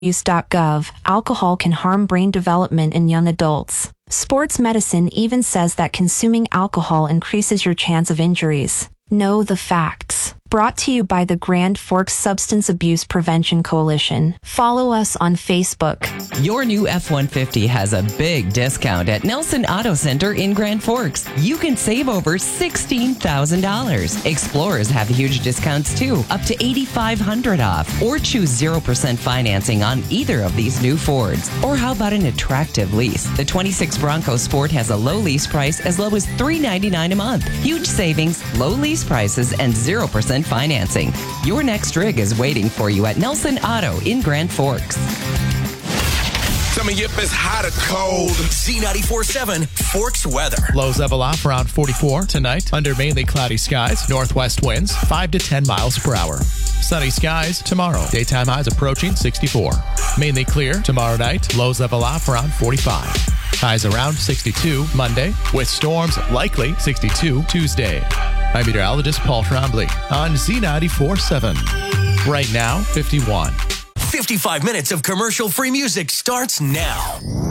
use.gov, alcohol can harm brain development in young adults. Sports medicine even says that consuming alcohol increases your chance of injuries. Know the facts. Brought to you by the Grand Forks Substance Abuse Prevention Coalition. Follow us on Facebook. Your new F-150 has a big discount at Nelson Auto Center in Grand Forks. You can save over $16,000. Explorers have huge discounts too, up to $8,500 off. Or choose 0% financing on either of these new Fords. Or how about an attractive lease? The 26 Bronco Sport has a low lease price as low as $399 a month. Huge savings, low lease prices, and 0% financing. Your next rig is waiting for you at Nelson Auto in Grand Forks. Tell me if it's hot or cold. Z94.7 Forks weather. Lows level off around 44 tonight under mainly cloudy skies. Northwest winds 5 to 10 miles per hour. Sunny skies tomorrow. Daytime highs approaching 64. Mainly clear tomorrow night. Lows level off around 45. Highs around 62 Monday, with storms likely 62 Tuesday. I'm meteorologist Paul Trombley on Z94.7. Right now, 51. 55 minutes of commercial-free music starts now.